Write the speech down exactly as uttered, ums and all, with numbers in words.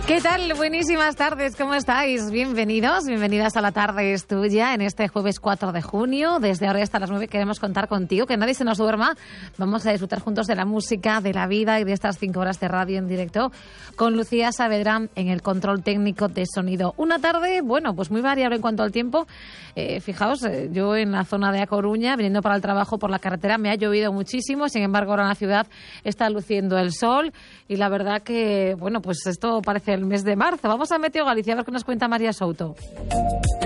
¿Qué tal? Buenísimas tardes, ¿cómo estáis? Bienvenidos, bienvenidas a La Tarde es Tuya en este jueves cuatro de junio. Desde ahora hasta las nueve queremos contar contigo, que nadie se nos duerma. Vamos a disfrutar juntos de la música, de la vida y de estas cinco horas de radio en directo con Lucía Saavedra en el control técnico de sonido. Una tarde, bueno, pues muy variable en cuanto al tiempo. Eh, fijaos, eh, yo en la zona de A Coruña, viniendo para el trabajo por la carretera, me ha llovido muchísimo. Sin embargo, ahora en la ciudad está luciendo el sol y la verdad que, bueno, pues esto parece el mes de marzo. Vamos a Meteo Galicia a ver qué nos cuenta María Souto.